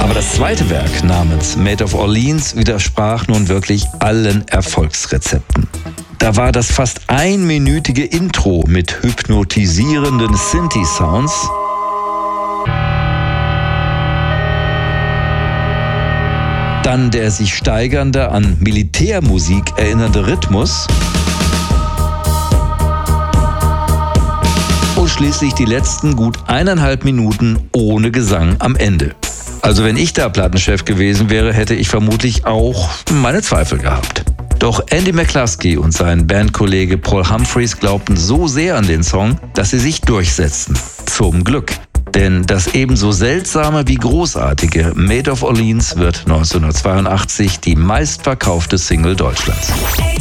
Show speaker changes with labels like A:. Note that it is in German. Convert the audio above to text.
A: Aber das zweite Werk namens Made of Orleans widersprach nun wirklich allen Erfolgsrezepten. Da war das fast einminütige Intro mit hypnotisierenden Synthi-Sounds, dann der sich steigernde, an Militärmusik erinnernde Rhythmus und schließlich die letzten gut 1,5 Minuten ohne Gesang am Ende. Also wenn ich da Plattenchef gewesen wäre, hätte ich vermutlich auch meine Zweifel gehabt. Doch Andy McCluskey und sein Bandkollege Paul Humphreys glaubten so sehr an den Song, dass sie sich durchsetzten. Zum Glück. Denn das ebenso seltsame wie großartige Made of Orleans wird 1982 die meistverkaufte Single Deutschlands.